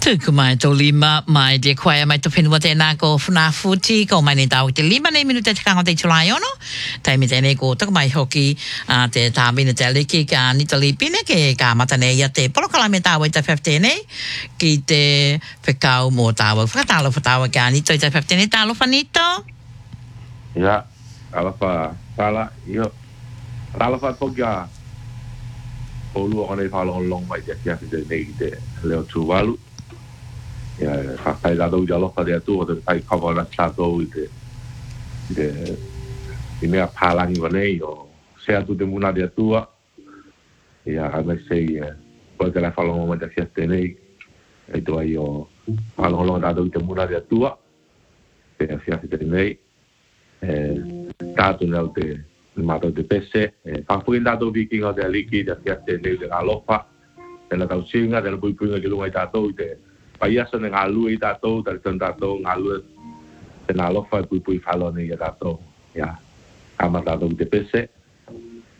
Tuku mai to lima mai de kwaya mai to pinu te na ko funa futi ko mai ni tau te lima nei minute te kanga te chulai ono. Tai mi te ne ko tak mai hoki te ta mine te liki ka ni te lipine ke ka mata nei ya te polokala me tau te 15 nei ki te pekau mo tau whakatalo whatawa ka ni te 15 nei talo fanito. Ya, alafa sala yo. Alafa toga. Olu ona fa long mai te kia te nei te leo tuvalu. Ya, kai la do jalo fa de tu de kai ka la cha do de me palangi vale yo sea tu de muna de tua ya a me sei porque la falon mo de fiesta nei e to io falon da do de muna de tua per fiesta nei tato nel de mato de pese fa fu indato vikingo de liki de fiesta nei de alofa de la tausinga del bui punga que lunga tato de payaso ne ngalu i tato del tato ngalu de na alofa bui falon nei tato ya ama tato de pese